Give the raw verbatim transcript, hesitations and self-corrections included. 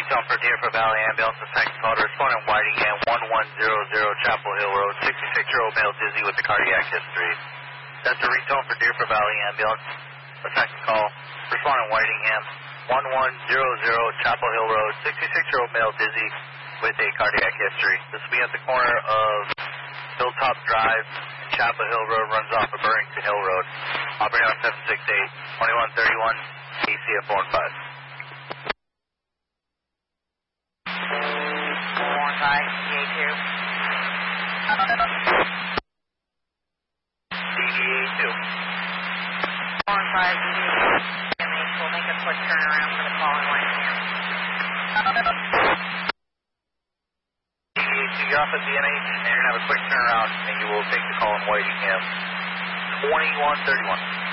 Recon for Deerfield Valley Ambulance, the second call to respondent Whitingham, one one zero zero Chapel Hill Road, sixty-six-year-old male dizzy with the cardiac history. That's a retone for Deerfield Valley Ambulance, the second call, respondent Whitingham, one one zero zero Chapel Hill Road, sixty-six-year-old male dizzy with a cardiac history. This will be at the corner of Hilltop Drive and Chapel Hill Road, runs off of Burrington Hill Road. Operating on seven six eight, twenty-one thirty-one, A C F four and five. four and five, D A two. D D A two. four and five, D D A two. M H will make a quick turnaround for the call in Whitingham. D D A two, you're off at the N H, and you're going to have a quick turnaround, and you will take the call in Whitingham. twenty-one thirty-one.